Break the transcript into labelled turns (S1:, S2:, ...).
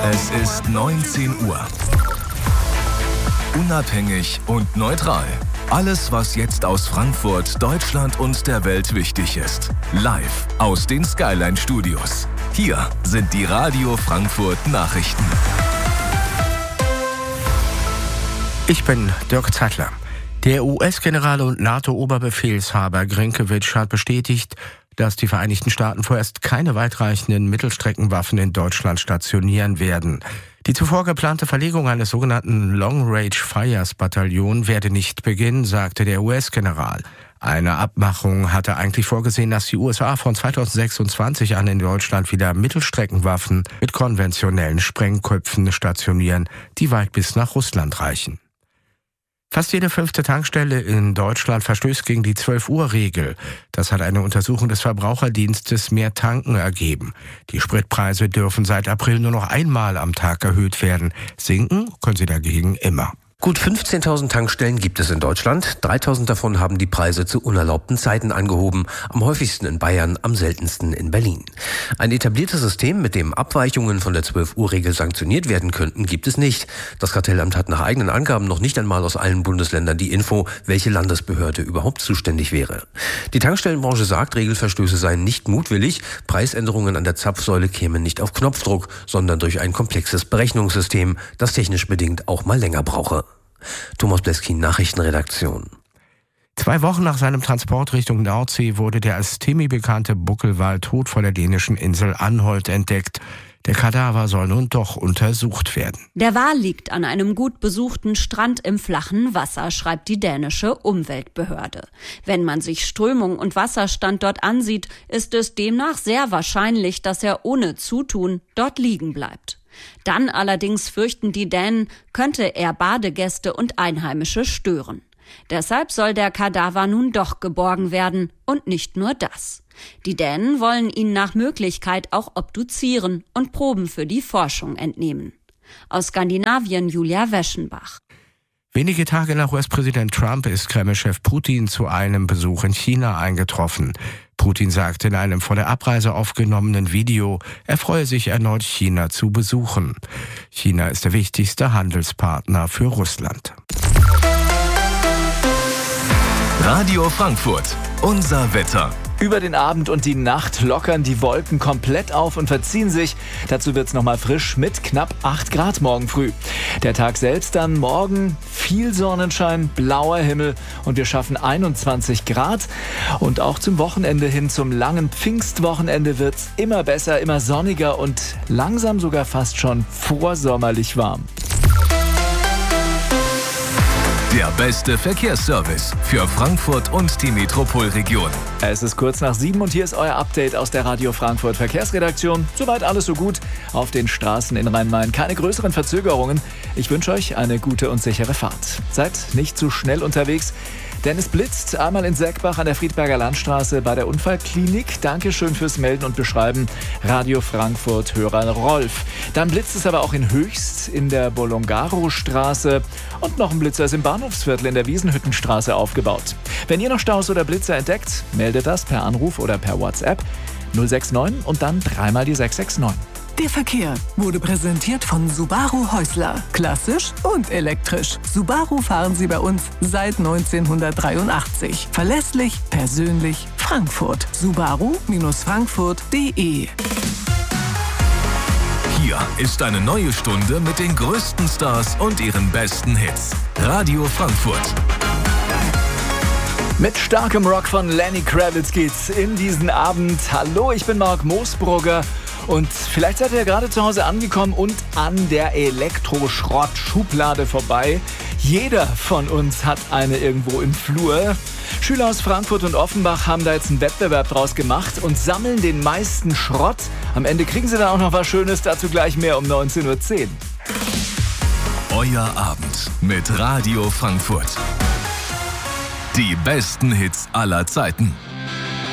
S1: Es ist 19 Uhr. Unabhängig und neutral. Alles, was jetzt aus Frankfurt, Deutschland und der Welt wichtig ist. Live aus den Skyline Studios. Hier sind die Radio Frankfurt Nachrichten.
S2: Ich bin Dirk Zeitler. Der US-General und NATO-Oberbefehlshaber Grinkewitsch hat bestätigt, dass die Vereinigten Staaten vorerst keine weitreichenden Mittelstreckenwaffen in Deutschland stationieren werden. Die zuvor geplante Verlegung eines sogenannten Long-Range-Fires-Bataillon werde nicht beginnen, sagte der US-General. Eine Abmachung hatte eigentlich vorgesehen, dass die USA von 2026 an in Deutschland wieder Mittelstreckenwaffen mit konventionellen Sprengköpfen stationieren, die weit bis nach Russland reichen. Fast jede 5. Tankstelle in Deutschland verstößt gegen die 12-Uhr-Regel. Das hat eine Untersuchung des Verbraucherdienstes Mehr Tanken ergeben. Die Spritpreise dürfen seit April nur noch einmal am Tag erhöht werden. Sinken können sie dagegen immer.
S3: Gut 15.000 Tankstellen gibt es in Deutschland. 3.000 davon haben die Preise zu unerlaubten Zeiten angehoben. Am häufigsten in Bayern, am seltensten in Berlin. Ein etabliertes System, mit dem Abweichungen von der 12-Uhr-Regel sanktioniert werden könnten, gibt es nicht. Das Kartellamt hat nach eigenen Angaben noch nicht einmal aus allen Bundesländern die Info, welche Landesbehörde überhaupt zuständig wäre. Die Tankstellenbranche sagt, Regelverstöße seien nicht mutwillig. Preisänderungen an der Zapfsäule kämen nicht auf Knopfdruck, sondern durch ein komplexes Berechnungssystem, das technisch bedingt auch mal länger brauche. Thomas Bleskin, Nachrichtenredaktion.
S2: 2 Wochen nach seinem Transport Richtung Nordsee wurde der als Timmy bekannte Buckelwal tot vor der dänischen Insel Anholt entdeckt. Der Kadaver soll nun doch untersucht werden.
S4: Der Wal liegt an einem gut besuchten Strand im flachen Wasser, schreibt die dänische Umweltbehörde. Wenn man sich Strömung und Wasserstand dort ansieht, ist es demnach sehr wahrscheinlich, dass er ohne Zutun dort liegen bleibt. Dann allerdings fürchten die Dänen, könnte er Badegäste und Einheimische stören. Deshalb soll der Kadaver nun doch geborgen werden und nicht nur das. Die Dänen wollen ihn nach Möglichkeit auch obduzieren und Proben für die Forschung entnehmen. Aus Skandinavien Julia Weschenbach.
S2: Wenige Tage nach US-Präsident Trump ist Kreml-Chef Putin zu einem Besuch in China eingetroffen. Putin sagte in einem vor der Abreise aufgenommenen Video, er freue sich erneut China zu besuchen. China ist der wichtigste Handelspartner für Russland.
S1: Radio Frankfurt, unser Wetter.
S5: Über den Abend und die Nacht lockern die Wolken komplett auf und verziehen sich. Dazu wird's nochmal frisch mit knapp 8 Grad morgen früh. Der Tag selbst dann morgen viel Sonnenschein, blauer Himmel und wir schaffen 21 Grad. Und auch zum Wochenende hin, zum langen Pfingstwochenende wird's immer besser, immer sonniger und langsam sogar fast schon vorsommerlich warm.
S1: Der beste Verkehrsservice für Frankfurt und die Metropolregion.
S5: Es ist kurz nach 7 und hier ist euer Update aus der Radio Frankfurt Verkehrsredaktion. Soweit alles so gut auf den Straßen in Rhein-Main. Keine größeren Verzögerungen. Ich wünsche euch eine gute und sichere Fahrt. Seid nicht zu schnell unterwegs, denn es blitzt einmal in Seckbach an der Friedberger Landstraße bei der Unfallklinik. Dankeschön fürs Melden und Beschreiben. Radio Frankfurt Hörer Rolf. Dann blitzt es aber auch in Höchst in der Bolongaro-Straße und noch ein Blitzer ist im Bahnhofsviertel in der Wiesenhüttenstraße aufgebaut. Wenn ihr noch Staus oder Blitzer entdeckt, meldet das per Anruf oder per WhatsApp 069 und dann dreimal die 669.
S6: Der Verkehr wurde präsentiert von Subaru Häusler. Klassisch und elektrisch. Subaru fahren Sie bei uns seit 1983. Verlässlich, persönlich, Frankfurt. Subaru-Frankfurt.de.
S1: Hier ist eine neue Stunde mit den größten Stars und ihren besten Hits. Radio Frankfurt.
S5: Mit starkem Rock von Lenny Kravitz geht's in diesen Abend. Hallo, ich bin Marc Moosbrugger. Und vielleicht seid ihr gerade zu Hause angekommen und an der Elektroschrott-Schublade vorbei. Jeder von uns hat eine irgendwo im Flur. Schüler aus Frankfurt und Offenbach haben da jetzt einen Wettbewerb draus gemacht und sammeln den meisten Schrott. Am Ende kriegen sie dann auch noch was Schönes, dazu gleich mehr um 19.10 Uhr.
S1: Euer Abend mit Radio Frankfurt. Die besten Hits aller Zeiten.